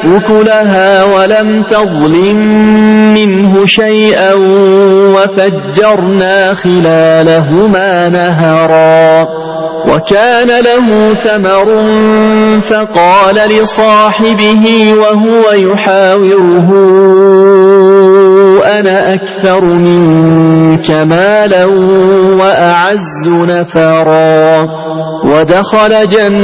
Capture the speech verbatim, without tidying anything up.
أكلها ولم تظلم منه شيئا وفجرنا خلالهما نهرا وكان له ثمر فقال لصاحبه وهو يحاوره أنا أكثر منك مالا وأعز نفرا ودخل جنة